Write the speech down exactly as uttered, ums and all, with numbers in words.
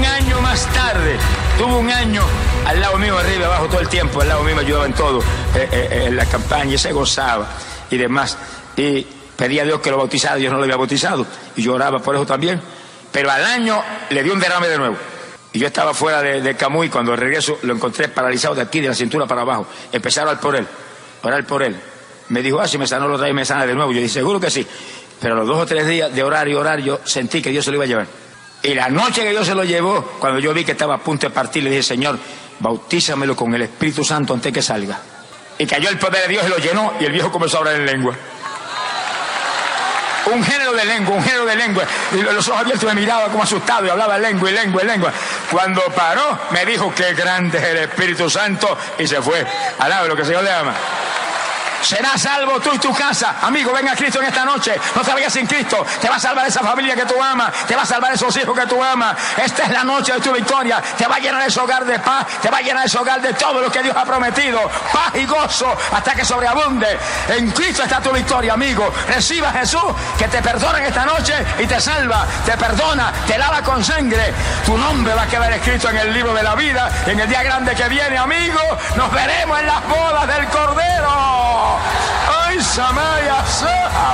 año más tarde, tuvo un año al lado mío, arriba y abajo, todo el tiempo, al lado mío me ayudaba en todo, eh, eh, en la campaña, y se gozaba y demás. Y pedía a Dios que lo bautizara, Dios no lo había bautizado, y yo oraba por eso también. Pero al año le dio un derrame de nuevo. Y yo estaba fuera de, de Camuy, cuando de regreso lo encontré paralizado de aquí, de la cintura para abajo. Empecé a orar por él, orar por él. Me dijo, ah, si me sanó lo trae, me sana de nuevo. Yo dije, seguro que sí. Pero a los dos o tres días de orar y orar, yo sentí que Dios se lo iba a llevar. Y la noche que Dios se lo llevó, cuando yo vi que estaba a punto de partir, le dije, Señor, bautízamelo con el Espíritu Santo antes que salga. Y cayó el poder de Dios y lo llenó, y el viejo comenzó a hablar en lengua. Un género de lengua, un género de lengua. Y los ojos abiertos me miraba como asustado y hablaba lengua y lengua y lengua. Cuando paró, me dijo, qué grande es el Espíritu Santo, y se fue. Alabe lo que el Señor le ama. Serás salvo tú y tu casa. Amigo, ven a Cristo en esta noche. No te vayas sin Cristo. Te va a salvar esa familia que tú amas. Te va a salvar esos hijos que tú amas. Esta es la noche de tu victoria. Te va a llenar ese hogar de paz. Te va a llenar ese hogar de todo lo que Dios ha prometido. Paz y gozo hasta que sobreabunde. En Cristo está tu victoria, amigo. Reciba a Jesús, que te perdona en esta noche y te salva. Te perdona, te lava con sangre. Tu nombre va a quedar escrito en el libro de la vida. En el día grande que viene, amigo, nos veremos en las bodas del Cordero. ¡Ay, Samaya!